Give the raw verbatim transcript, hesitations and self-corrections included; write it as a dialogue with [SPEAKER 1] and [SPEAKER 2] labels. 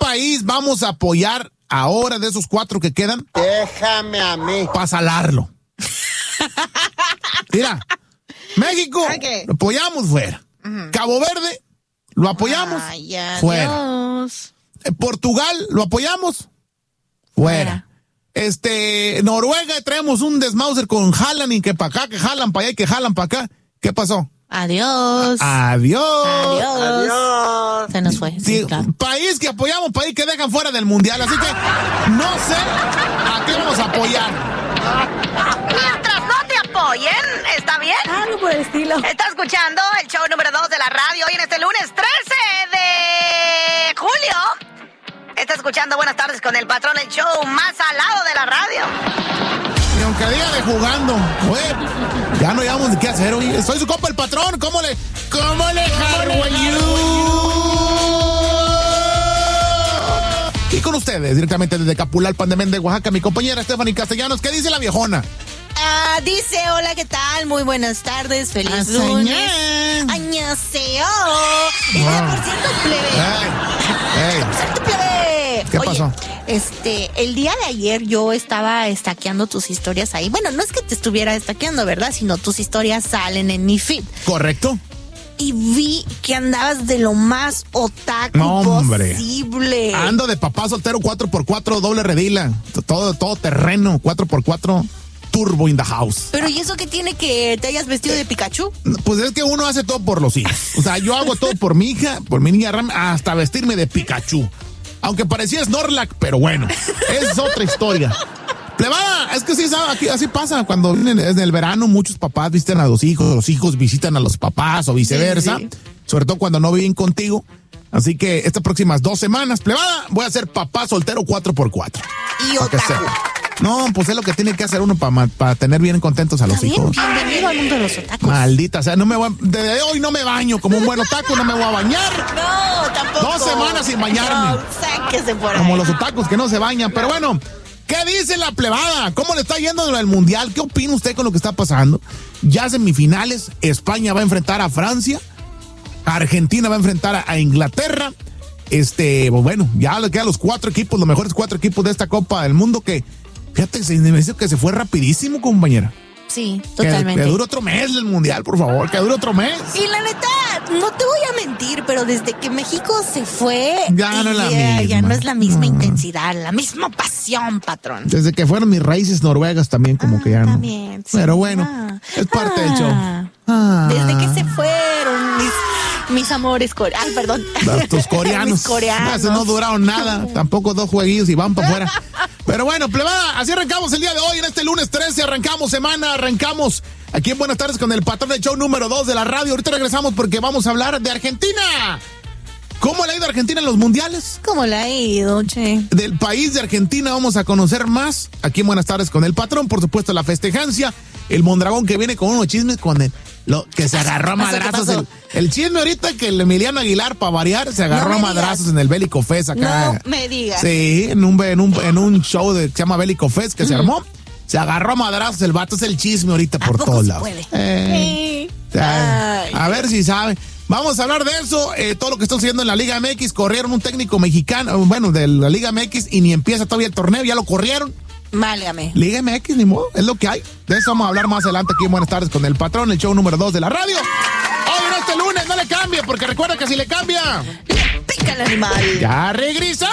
[SPEAKER 1] país vamos a apoyar ahora de esos cuatro que quedan?
[SPEAKER 2] Déjame a mí.
[SPEAKER 1] Para salarlo. Mira, México, okay. Lo apoyamos fuera. Uh-huh. Cabo Verde, lo apoyamos
[SPEAKER 3] Ay,
[SPEAKER 1] fuera. Eh, Portugal, lo apoyamos fuera. fuera. Este, Noruega, traemos un desmauser con Haaland y que para acá, que jalan para allá y que jalan para acá. ¿Qué pasó?
[SPEAKER 3] Adiós.
[SPEAKER 1] A- adiós.
[SPEAKER 3] Adiós.
[SPEAKER 2] Adiós.
[SPEAKER 3] Se nos fue. Sí,
[SPEAKER 1] Sí,
[SPEAKER 3] claro.
[SPEAKER 1] País que apoyamos, país que dejan fuera del mundial. Así que no sé a qué vamos a apoyar.
[SPEAKER 4] Mientras no te apoyen, ¿está bien?
[SPEAKER 3] Algo por el estilo.
[SPEAKER 4] Está escuchando el show número dos de la radio hoy en este lunes trece de julio. Está escuchando Buenas Tardes con el Patrón, el show más salado de la radio.
[SPEAKER 1] Y aunque diga de jugando, oye, ya no llevamos ni qué hacer, oye. Soy su compa el Patrón, ¿cómo le, cómo le how are you? Y con ustedes, directamente desde Capulalpan de Méndez, Oaxaca, mi compañera Stephanie Castellanos. ¿Qué dice la viejona?
[SPEAKER 3] Ah, dice, hola, ¿qué tal? Muy buenas tardes, feliz
[SPEAKER 1] Asañá.
[SPEAKER 3] lunes. Añaseo. Y de por cierto, plebe.
[SPEAKER 1] Ey, ey.
[SPEAKER 3] Por cierto, plebe.
[SPEAKER 1] ¿Qué
[SPEAKER 3] Oye,
[SPEAKER 1] pasó?
[SPEAKER 3] Este, el día de ayer yo estaba estaqueando tus historias ahí. Bueno, no es que te estuviera estaqueando, ¿verdad? Sino tus historias salen en mi feed.
[SPEAKER 1] ¿Correcto?
[SPEAKER 3] Y vi que andabas de lo más otaku
[SPEAKER 1] No, hombre.
[SPEAKER 3] posible.
[SPEAKER 1] Ando de papá soltero cuatro por cuatro, doble redila. Todo, todo terreno, cuatro por cuatro, turbo in the house.
[SPEAKER 3] Pero ¿y eso qué tiene que te hayas vestido de Pikachu?
[SPEAKER 1] Pues es que uno hace todo por los hijos. O sea, yo hago todo por mi hija, por mi niña Ram, hasta vestirme de Pikachu. Aunque parecía Snorlax, pero bueno, es otra historia. Plebada, es que sí, sabe, aquí así pasa. Cuando en, en el verano muchos papás visiten a los hijos, los hijos visitan a los papás o viceversa. Sí, sí. Sobre todo cuando no viven contigo. Así que estas próximas dos semanas, plebada, voy a ser papá soltero cuatro por cuatro.
[SPEAKER 3] Y otaku.
[SPEAKER 1] No, pues es lo que tiene que hacer uno para pa tener bien contentos a los
[SPEAKER 3] Está
[SPEAKER 1] hijos.
[SPEAKER 3] Bien, bienvenido al mundo de los otakus.
[SPEAKER 1] Maldita, o sea, no me voy a, desde hoy no me baño como un buen otaku, no me voy a bañar.
[SPEAKER 3] No, tampoco.
[SPEAKER 1] Dos semanas sin bañarme.
[SPEAKER 3] No, sáquese por ahí.
[SPEAKER 1] Como los otakus que no se bañan. Pero bueno, ¿qué dice la plebada? ¿Cómo le está yendo el mundial? ¿Qué opina usted con lo que está pasando? Ya semifinales, España va a enfrentar a Francia, Argentina va a enfrentar a, a Inglaterra. Este, pues bueno, ya le quedan los cuatro equipos, los mejores cuatro equipos de esta Copa del Mundo que, fíjate, se me dice que se fue rapidísimo, compañera.
[SPEAKER 3] Sí, totalmente.
[SPEAKER 1] Que, que dure otro mes el mundial, por favor, que dure otro mes.
[SPEAKER 3] Y la neta, no te voy a mentir, pero desde que México se fue,
[SPEAKER 1] ya no es la
[SPEAKER 3] ya,
[SPEAKER 1] misma.
[SPEAKER 3] Ya no es la misma no. intensidad, la misma pasión, patrón.
[SPEAKER 1] Desde que fueron mis raíces noruegas también, como
[SPEAKER 3] ah,
[SPEAKER 1] que ya no.
[SPEAKER 3] También, sí.
[SPEAKER 1] Pero bueno, ah, es parte ah, del show.
[SPEAKER 3] Ah, desde que se fueron mis, mis amores coreanos. Ay, perdón.
[SPEAKER 1] Tus coreanos.
[SPEAKER 3] Mis coreanos.
[SPEAKER 1] Esos no duraron nada, tampoco dos jueguillos y van para afuera. Pero bueno, plebada, así arrancamos el día de hoy, en este lunes trece, arrancamos semana, arrancamos aquí en Buenas Tardes con el Patrón del show número dos de la radio. Ahorita regresamos porque vamos a hablar de Argentina. ¿Cómo le ha ido a Argentina en los mundiales?
[SPEAKER 3] ¿Cómo le ha ido, che?
[SPEAKER 1] Del país de Argentina vamos a conocer más aquí en Buenas Tardes con el Patrón. Por supuesto, la festejancia, el Mondragón que viene con unos chismes con el, lo que se agarró a madrazos. El, el chisme ahorita que el Emiliano Aguilar, para variar, se agarró no a madrazos digas. En el Bélico Fest acá.
[SPEAKER 3] No me digas.
[SPEAKER 1] Sí, en un, en un, en un show de, que se llama Bélico Fest que mm. se armó. Se agarró a madrazos el vato, es el chisme ahorita por todos lados.
[SPEAKER 3] Puede?
[SPEAKER 1] Eh,
[SPEAKER 3] sí.
[SPEAKER 1] a, a ver si sabe. Vamos a hablar de eso, eh, todo lo que está sucediendo en la Liga M X. Corrieron un técnico mexicano, bueno, de la Liga M X y ni empieza todavía el torneo, ya lo corrieron.
[SPEAKER 3] Válgame.
[SPEAKER 1] Liga M X, ni modo, es lo que hay. De eso vamos a hablar más adelante aquí en Buenas Tardes con el Patrón, el show número dos de la radio. Hoy en este lunes no le cambie, porque recuerda que si le cambia,
[SPEAKER 3] le pica el animal.
[SPEAKER 1] Ya regresa.